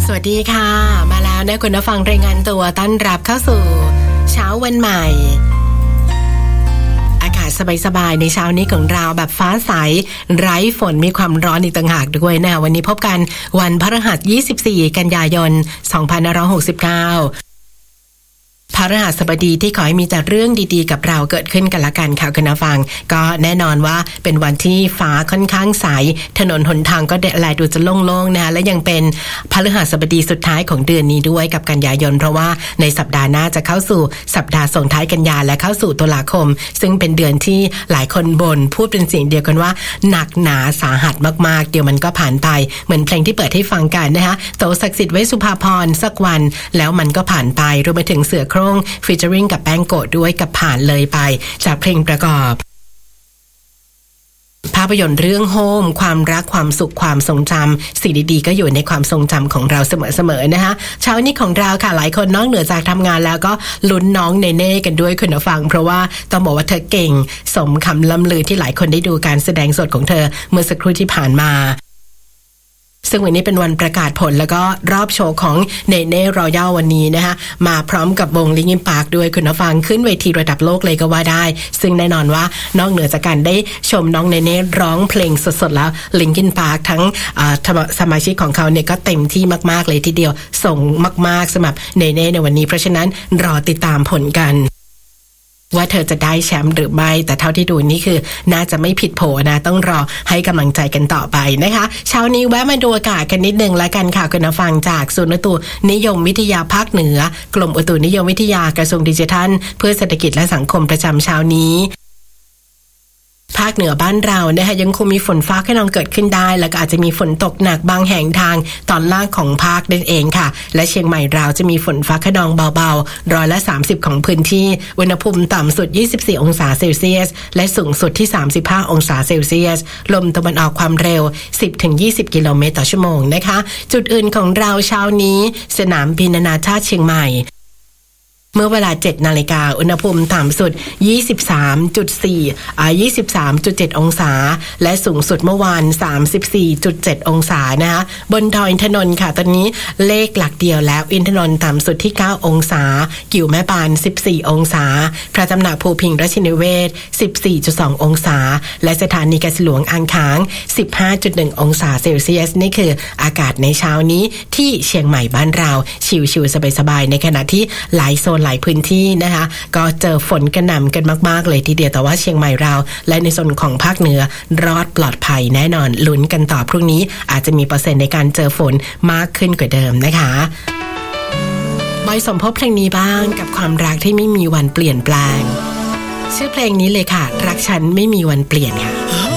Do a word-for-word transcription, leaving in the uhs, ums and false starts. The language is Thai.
สวัสดีค่ะมาแล้วนะคุณผู้ฟังรายงานตัวต้อนรับเข้าสู่เช้าวันใหม่อากาศสบายๆในเช้านี้ของเราแบบฟ้าใสไร้ฝนมีความร้อนอีกต่างหากด้วยนะวันนี้พบกันวันพฤหัสยี่สิบสี่กันยายนสองพันห้าร้อยหกสิบเก้าพฤหัสบดีที่ขอให้มีแต่เรื่องดีๆกับเราเกิดขึ้นกันละกันค่ะคุณผู้ฟังก็แน่นอนว่าเป็นวันที่ฟ้าค่อนข้างใสถนนหนทางก็แลดูจะโล่งๆนะและยังเป็นพฤหัสบดีสุดท้ายของเดือนนี้ด้วยกับกันยายนเพราะว่าในสัปดาห์หน้าจะเข้าสู่สัปดาห์ส่งท้ายกันยาและเข้าสู่ตุลาคมซึ่งเป็นเดือนที่หลายคนบ่นพูดเป็นเสียงเดียวกันว่าหนักหนาสาหัสมากๆเดี๋ยวมันก็ผ่านไปเหมือนเพลงที่เปิดให้ฟังกันนะคะโตศักดิ์สิทธิ์ไว้สุภาพรสักวันแล้วมันก็ผ่านไปรวมไปถึงเสือโคร่งฟีเจอริ่งกับแป้งโกะด้วยกับผ่านเลยไปจากเพลงประกอบภาพยนตร์เรื่องโฮมความรักความสุขความทรงจำสิ่งดีๆก็อยู่ในความทรงจำของเราเสมอๆนะคะเช้านี้ของเราค่ะหลายคนนอกเหนือจากทำงานแล้วก็ลุ้นน้องเนเน่กันด้วยคุณผู้ฟังเพราะว่าต้องบอกว่าเธอเก่งสมคำล่ำลือที่หลายคนได้ดูการแสดงสดของเธอเมื่อสักครู่ที่ผ่านมาซึ่งวันนี้เป็นวันประกาศผลแล้วก็รอบโชว์ของเนเน่รอยัลวันนี้นะคะมาพร้อมกับวงลิงคินพาร์คด้วยคุณผู้ฟังขึ้นเวทีระดับโลกเลยก็ว่าได้ซึ่งแน่นอนว่านอกเหนือจากการได้ชมน้องเนเน่ร้องเพลงสดๆแล้วลิงคินพาร์คทั้งสมาชิกของเขาเนี่ยก็เต็มที่มากๆเลยทีเดียวส่งมากๆสำหรับเนเน่ในวันนี้เพราะฉะนั้นรอติดตามผลกันว่าเธอจะได้แชมป์หรือไม่แต่เท่าที่ดูนี่คือน่าจะไม่ผิดโผนะต้องรอให้กำลังใจกันต่อไปนะคะเช้านี้แวะมาดูอากาศกันนิดนึงแล้วกันค่ะคุณผู้ฟังจากศูนย์อุตุนิยมวิทยาภาคเหนือกรมอุตุนิยมวิทยากระทรวงดิจิทัลเพื่อเศรษฐกิจและสังคมประจำเช้านี้ภาคเหนือบ้านเรานะคะยังคงมีฝนฟ้าคะนองเกิดขึ้นได้แล้วก็อาจจะมีฝนตกหนักบางแห่งทางตอนล่างของภาคนั่นเองค่ะและเชียงใหม่เราจะมีฝนฟ้าคะนองเบาๆร้อยละสามสิบของพื้นที่อุณหภูมิต่ำสุดยี่สิบสี่องศาเซลเซียสและสูงสุดที่สามสิบห้าองศาเซลเซียสลมตะวันออกความเร็ว สิบถึงยี่สิบ กิโลเมตรต่อชั่วโมงนะคะจุดอื่นของเราเช้านี้สนามบินนานาชาติเชียงใหม่เมื่อเวลา เจ็ดนาฬิกาอุณหภูมิต่ำสุด ยี่สิบสามจุดสี่ อ่า ยี่สิบสามจุดเจ็ด องศาและสูงสุดเมื่อวาน สามสิบสี่จุดเจ็ด องศานะคะบนดอยอินทนนท์ค่ะตอนนี้เลขหลักเดียวแล้วอินทนนท์ต่ำสุดที่เก้าองศากิ่วแม่ปานสิบสี่องศาพระตำหนักภูพิงราชนิเวศ สิบสี่จุดสอง องศาและสถานีกสิหลวงอ่างขาง สิบห้าจุดหนึ่ง องศาเซลเซียสนี่คืออากาศในเช้านี้ที่เชียงใหม่บ้านเราชิวๆสบายๆในขณะที่หลายโซนหลายพื้นที่นะคะก็เจอฝนกระหน่ำกันมากๆเลยทีเดียวแต่ว่าเชียงใหม่เราและในส่วนของภาคเหนือรอดปลอดภัยแน่นอนลุ้นกันต่อพรุ่งนี้อาจจะมีเปอร์เซ็นต์ในการเจอฝนมากขึ้นกว่าเดิมนะคะบอยสมภพเพลงนี้บ้างกับความรักที่ไม่มีวันเปลี่ยนแปลงชื่อเพลงนี้เลยค่ะรักฉันไม่มีวันเปลี่ยนค่ะ